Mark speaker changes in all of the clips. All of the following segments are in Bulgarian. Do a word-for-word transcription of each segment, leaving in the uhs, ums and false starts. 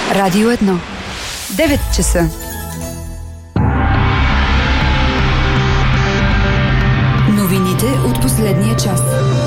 Speaker 1: Радио едно. девет часа. Новините от последния час.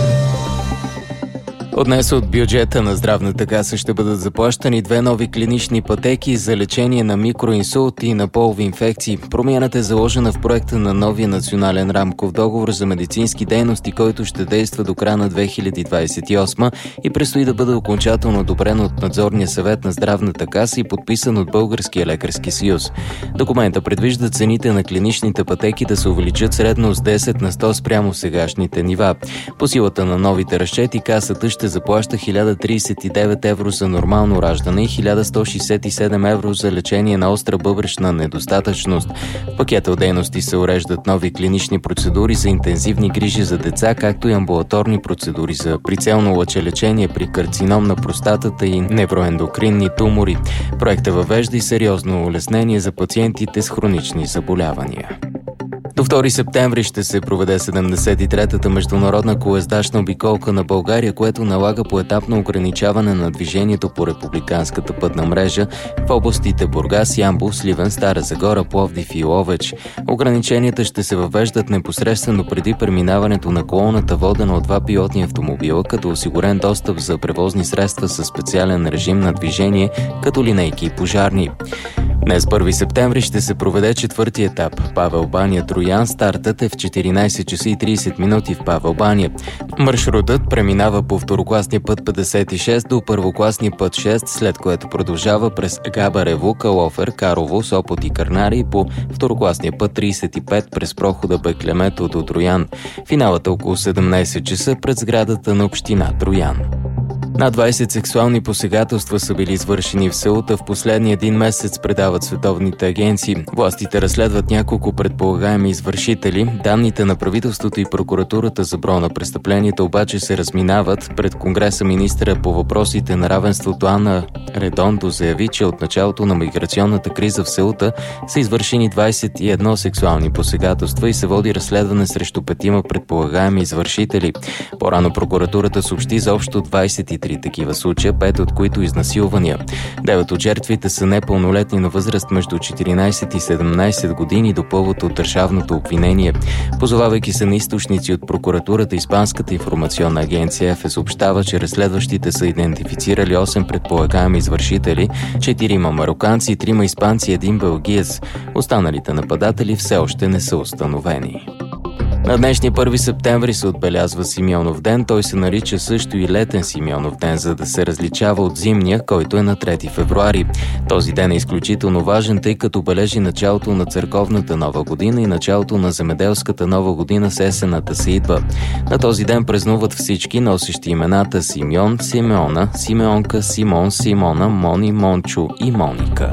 Speaker 2: От днес от бюджета на Здравната каса ще бъдат заплащани две нови клинични пътеки за лечение на микроинсулт и на полови инфекции. Промяната е заложена в проекта на новия национален рамков договор за медицински дейности, който ще действа до края на две хиляди двадесет и осма и предстои да бъде окончателно одобрен от Надзорния съвет на Здравната каса и подписан от Българския лекарски съюз. Документа предвижда цените на клиничните пътеки да се увеличат средно с десет на сто спрямо сегашните нива. По силата на новите разчети, касата ще заплаща хиляда тридесет и девет евро за нормално раждане и хиляда сто шестдесет и седем евро за лечение на остра бъбречна недостатъчност. В пакета от дейности се уреждат нови клинични процедури за интензивни грижи за деца, както и амбулаторни процедури за прицелно лъчелечение при карцином на простатата и невроендокринни тумори. Проектът въвежда и сериозно улеснение за пациентите с хронични заболявания. До втори септември ще се проведе седемдесет и третата международна колездачна обиколка на България, което налага поетапно ограничаване на движението по републиканската пътна мрежа в областите Бургас, Ямбол, Сливен, Стара Загора, Пловдив и Ловеч. Ограниченията ще се въвеждат непосредствено преди преминаването на колоната, водена от два пилотни автомобила, като осигурен достъп за превозни средства със специален режим на движение, като линейки и пожарни. Днес, първи септември, ще се проведе четвърти етап Павел баня Троян. Стартът е в четиринадесет часа и тридесет минути в Павел баня. Маршрутът преминава по второкласния път петдесет и шест до първокласния път шест, след което продължава през Габарево, Калофер, Карово, Сопот и Кърнари и по второкласния път тридесет и пет през прохода Беклемето до Троян. Финалът е около седемнадесет часа пред сградата на община Троян. Над двадесет сексуални посегателства са били извършени в селото в последния един месец, предават световните агенции. Властите разследват няколко предполагаеми извършители. Данните на правителството и прокуратурата за броя на престъпленията обаче се разминават. Пред Конгреса министъра по въпросите на равенството Ана Редондо заяви, че от началото на миграционната криза в селото са извършени двадесет и едно сексуални посегателства и се води разследване срещу петима предполагаеми извършители. По-рано прокуратурата съобщи за общо двадесет и три такива случая, пет от които изнасилвания. Девет от жертвите са непълнолетни на възраст между четиринадесет и седемнадесет години, допълват от държавното обвинение. Позовавайки се на източници от прокуратурата, Испанската информационна агенция ЕФЕ съобщава, че разследващите са идентифицирали осем предполагаеми извършители, четирима мароканци, трима испанци и един белгиец. Останалите нападатели все още не са установени. На днешния първи септември се отбелязва Симеонов ден. Той се нарича също и летен Симеонов ден, за да се различава от зимния, който е на трети февруари. Този ден е изключително важен, тъй като бележи началото на църковната нова година и началото на земеделската нова година с есената сеитба. На този ден празнуват всички, носещи имената Симеон, Симеона, Симеонка, Симон, Симона, Мони, Мончо и Моника.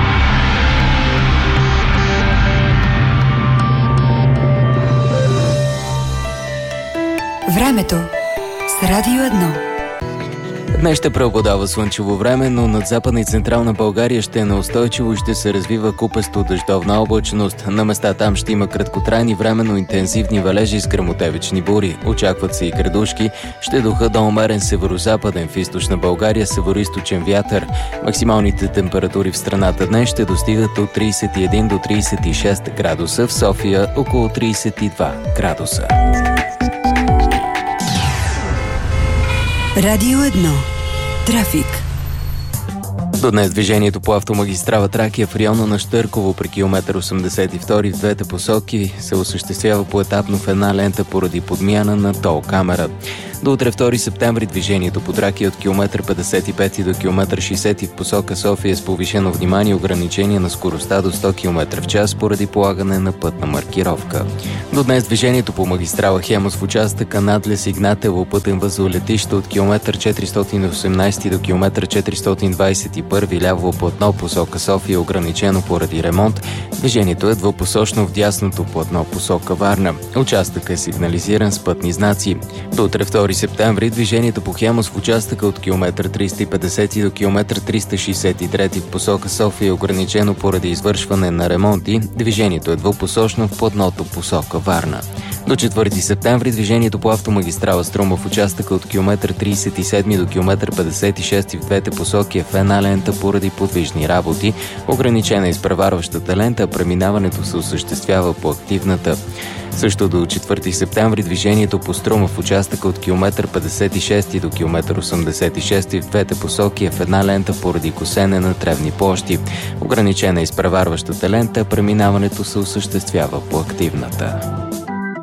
Speaker 1: Времето с Радио едно.
Speaker 2: Днес ще преобладава слънчево време, но над Западна и Централна България ще е неустойчиво и ще се развива купесто дъждовна облачност. На места там ще има краткотрайни временно интензивни валежи с гръмотевични бури. Очакват се и градушки. Ще духа до умерен северозападен, в източна България североизточен вятър. Максималните температури в страната днес ще достигат от тридесет и един до тридесет и шест градуса, в София около тридесет и два градуса.
Speaker 1: Радио едно. Трафик.
Speaker 2: До днес движението по автомагистрала Тракия в района на Щърково при километър осемдесет и втори в двете посоки се осъществява поетапно в една лента поради подмяна на тол камера. До утре, втори септември, движението по Тракия от километър петдесет и пет до километър шейсет в посока София с повишено внимание и ограничение на скоростта до сто километра в час поради полагане на пътна маркировка. До днес движението по магистрала Хемус в участъка Надлес Игнатево пътен възел летище от километър четиристотин и осемнадесет до километър четиристотин двадесет и първи ляво платно посока София е ограничено поради ремонт. Движението е двупосочно в дясното платно посока Варна. Участъкът е сигнализиран с пътни знаци. До утре, втори септември, движението по Хемус в участъка от километър триста и петдесет до километър триста шейсет и три в посока София е ограничено поради извършване на ремонти. Движението е двупосочно в платното посока Варна. До четвърти септември движението по автомагистрала Струма в участъка от километър тридесет и седми до километър петдесет и шести в двете посоки е в една лента лента поради подвижни работи. Ограничена е изпреварващата лента, а преминаването се осъществява по активната. Също до четвърти септември движението по Струма в участъка от километър петдесет и шести до километър осемдесет и шести в двете посоки е в една лента поради косене на тревни площи. Ограничена е изпреварващата лента, преминаването се осъществява по активната.